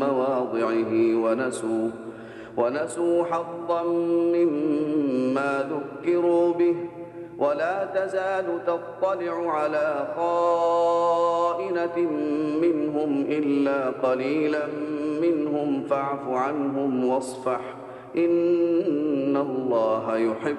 مواضعه ونسوا حظا مما ذكروا به، ولا تزال تطلع على خائنة منهم إلا قليلا منهم فاعف عنهم واصفح، إن الله يحب